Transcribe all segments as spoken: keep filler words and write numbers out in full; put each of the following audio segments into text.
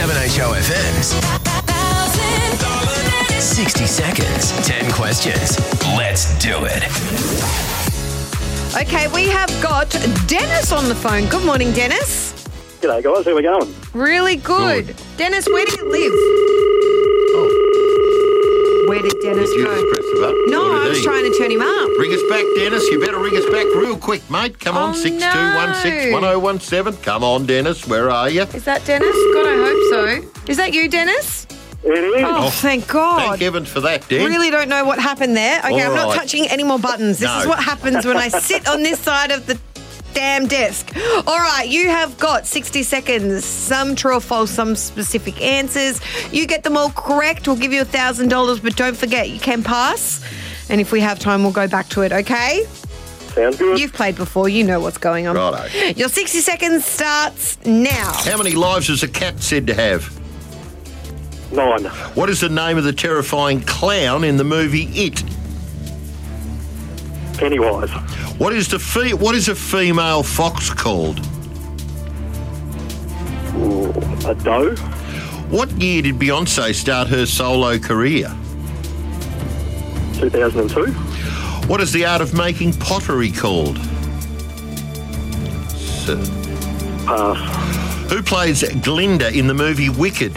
seven H O F M's sixty seconds, ten questions. Let's do it. Okay, we have got Dennis on the phone. Good morning, Dennis. G'day guys, how we going? Really good. Good. Dennis, where do you live? Oh, Where did Dennis did you go? just press the button? No, Or did I was he? trying to turn him up. Ring us back, Dennis. You better ring us back real quick, mate. Come on, Oh, six two one six, one oh one seven. Come on, Dennis. Where are you? Is that Dennis? God, I hope so. Is that you, Dennis? It is. Oh, thank God. Thank heavens for that, Den. Really don't know what happened there. Okay, All I'm not right. touching any more buttons. This No. is what happens when I sit on this side of the damn desk. All right, you have got sixty seconds. Some true or false, some specific answers. You get them all correct, we'll give you one thousand dollars, but don't forget, you can pass. And if we have time, we'll go back to it, okay? Sounds good. You've played before. You know what's going on. Righto. Your sixty seconds starts now. How many lives is a cat said to have? Nine. What is the name of the terrifying clown in the movie It? Pennywise. What is the fe- What is a female fox called? Ooh, a doe. What year did Beyonce start her solo career? two thousand two. What is the art of making pottery called? So, Pass. who plays Glinda in the movie Wicked?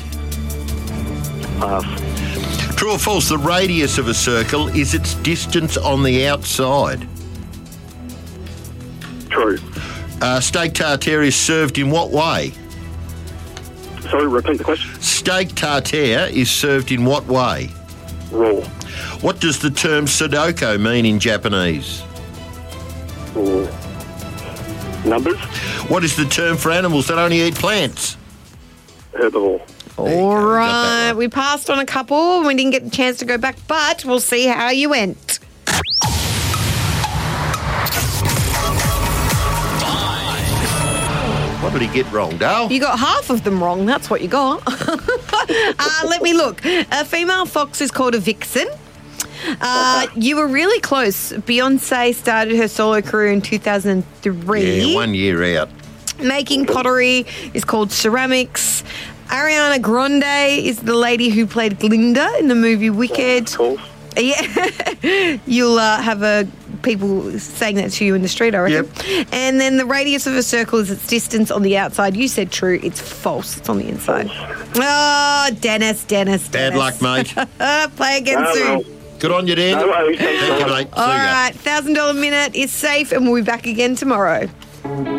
Pass. True or false, the radius of a circle is its distance on the outside. True. Uh, steak tartare is served in what way? Sorry, repeat the question. Steak tartare is served in what way? Raw. What does the term Sudoku mean in Japanese? Ooh. Numbers. What is the term for animals that only eat plants? Herbivore. There you All go, we got that right, one. we passed on a couple. We didn't get a chance to go back, but we'll see how you went. What did he get wrong, Dale? You got half of them wrong. That's what you got. uh, let me look. A female fox is called a vixen. Uh, you were really close. Beyonce started her solo career in two thousand three. Yeah, one year out. Making pottery is called ceramics. Ariana Grande is the lady who played Glinda in the movie Wicked. Of course. Yeah, you'll uh, have uh, people saying that to you in the street, I reckon. Yep. And then the radius of a circle is its distance on the outside. You said true. It's false. It's on the inside. Oh, Dennis, Dennis, Bad Dennis. luck, mate. Play again Oh, soon. well. Good on you, Dan. No worries. Thanks, Thank you, guys. mate. All See ya. right, one thousand dollars minute is safe, and we'll be back again tomorrow.